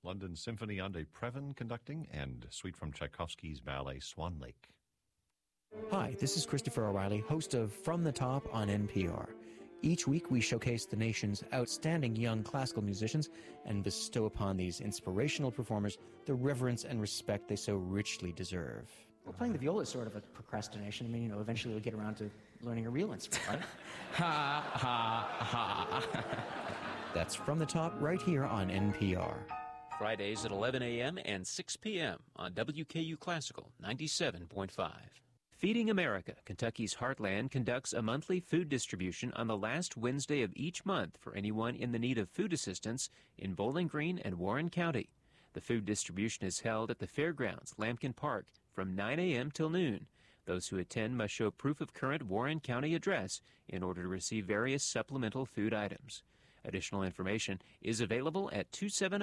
London Symphony Ande Previn conducting, and Suite from Tchaikovsky's ballet Swan Lake. Hi, this is Christopher O'Reilly, host of From the Top on NPR. Each week we showcase the nation's outstanding young classical musicians and bestow upon these inspirational performers the reverence and respect they so richly deserve. Well, playing the viola is sort of a procrastination. I mean, eventually we'll get around to learning a real instrument, right? Ha, ha, ha. That's From the Top right here on NPR. Fridays at 11 a.m. and 6 p.m. on WKU Classical 97.5. Feeding America, Kentucky's Heartland, conducts a monthly food distribution on the last Wednesday of each month for anyone in the need of food assistance in Bowling Green and Warren County. The food distribution is held at the Fairgrounds, Lambkin Park, from 9 a.m. till noon. Those who attend must show proof of current Warren County address in order to receive various supplemental food items. Additional information is available at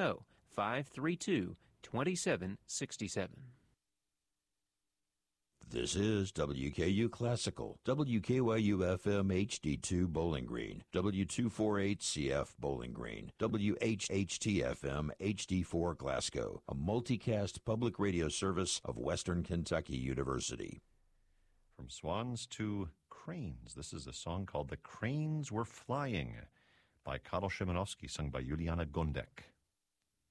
270-532-2767. This is WKU Classical, WKYU-FM HD2 Bowling Green, W248CF Bowling Green, WHHT-FM HD4 Glasgow, a multicast public radio service of Western Kentucky University. From swans to cranes, this is a song called The Cranes Were Flying by Karol Szymanowski, sung by Juliana Gondek.